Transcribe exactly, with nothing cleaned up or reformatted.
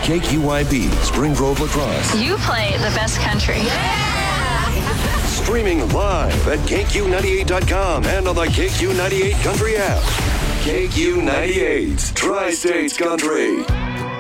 K Q I B, Spring Grove, La Crosse. You play the best country. Streaming live at K Q ninety-eight dot com and on the K Q ninety-eight Country app. K Q ninety-eight, Tri-States Country.